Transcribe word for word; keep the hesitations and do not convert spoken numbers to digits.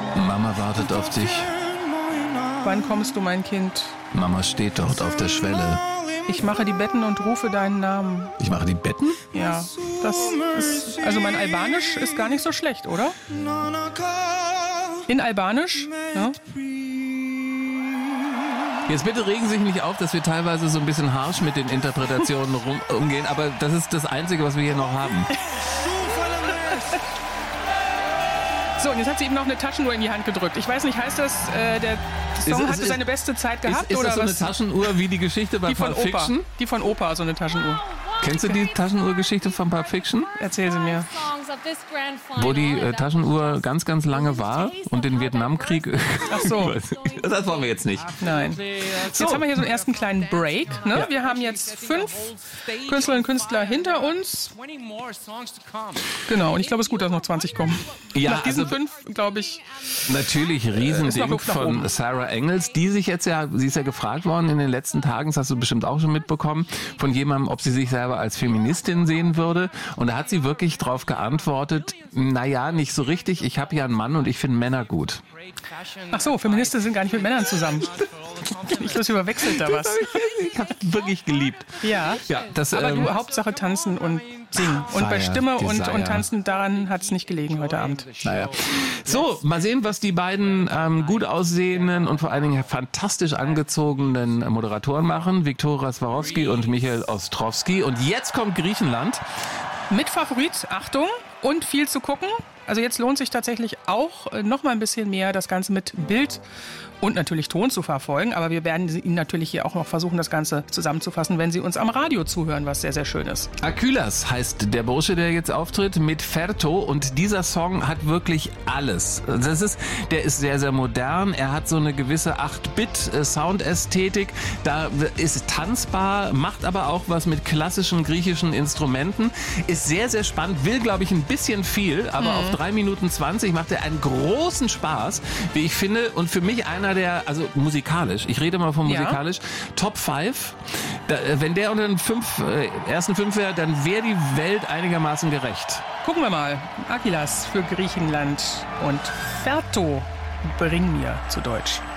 Mama wartet auf dich. Wann kommst du, mein Kind? Mama steht dort auf der Schwelle. Ich mache die Betten und rufe deinen Namen. Ich mache die Betten? Ja, das ist... Also mein Albanisch ist gar nicht so schlecht, oder? In Albanisch, ja? Jetzt bitte regen Sie sich nicht auf, dass wir teilweise so ein bisschen harsch mit den Interpretationen rum, umgehen, aber das ist das Einzige, was wir hier noch haben. So, und jetzt hat sie ihm noch eine Taschenuhr in die Hand gedrückt. Ich weiß nicht, heißt das, äh, der Song ist, hatte ist, seine beste Zeit gehabt? Ist, ist oder das so was? eine Taschenuhr wie die Geschichte bei Die von Pulp Opa. Fiction? Die von Opa, so eine Taschenuhr. Kennst du die Taschenuhrgeschichte von Pulp Fiction? Erzähl sie mir. Wo die äh, Taschenuhr ganz, ganz lange war und den Vietnamkrieg... Ach so. Das wollen wir jetzt nicht. Nein. So. Jetzt haben wir hier so einen ersten kleinen Break. Ne? Ja. Wir haben jetzt fünf Künstlerinnen und Künstler hinter uns. Genau, und ich glaube, es ist gut, dass noch zwanzig kommen. Ja, Nach diesen also, fünf, glaube ich... Natürlich, Ist noch Riesending Luft nach von oben. Sarah Engels, die sich jetzt ja, sie ist ja gefragt worden in den letzten Tagen, das hast du bestimmt auch schon mitbekommen, von jemandem, ob sie sich selber als Feministin sehen würde. Und da hat sie wirklich drauf geantwortet, naja, nicht so richtig, ich habe ja einen Mann und ich finde Männer gut. Ach so, Feministen sind gar nicht mit Männern zusammen. Ich glaube, überwechselt da was. Ich habe wirklich geliebt. Ja, Ja, das, aber ähm, du, Hauptsache tanzen und singen. Und bei Fire, Stimme und, Desire. und Tanzen, daran hat es nicht gelegen heute Abend. Naja. So, mal sehen, was die beiden ähm, gut aussehenden und vor allen Dingen fantastisch angezogenen Moderatoren machen. Viktoria Swarovski und Michael Ostrowski. Und jetzt kommt Griechenland. Mit Favorit, Achtung, und viel zu gucken. Also jetzt lohnt sich tatsächlich auch äh, noch mal ein bisschen mehr, das Ganze mit Bild und natürlich Ton zu verfolgen. Aber wir werden Ihnen natürlich hier auch noch versuchen, das Ganze zusammenzufassen, wenn Sie uns am Radio zuhören, was sehr, sehr schön ist. Akylas heißt der Bursche, der jetzt auftritt, mit Ferto. Und dieser Song hat wirklich alles. Das ist, der ist sehr, sehr modern. Er hat so eine gewisse acht Bit Soundästhetik. Da ist tanzbar, macht aber auch was mit klassischen griechischen Instrumenten. Ist sehr, sehr spannend. Will, glaube ich, ein bisschen viel. Aber mhm. auf drei Minuten zwanzig macht er einen großen Spaß, wie ich finde. Und für mich einer der, also musikalisch, ich rede mal von musikalisch, ja. Top fünf. Da, wenn der unter den fünf, äh, ersten fünf wäre, dann wäre die Welt einigermaßen gerecht. Gucken wir mal. Akylas für Griechenland und Ferto, bring mir zu Deutsch.